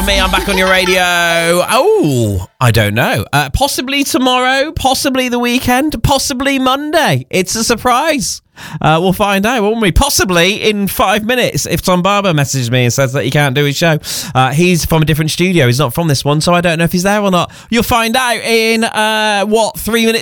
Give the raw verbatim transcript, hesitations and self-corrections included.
me. I'm back on your radio. Oh, I don't know. Uh, possibly tomorrow, possibly the weekend, possibly Monday. It's a surprise. Uh, we'll find out, won't we? Possibly in five minutes if Tom Barber messages me and says that he can't do his show. Uh, he's from a different studio. He's not from this one, so I don't know if he's there or not. You'll find out in, uh, what, three minutes?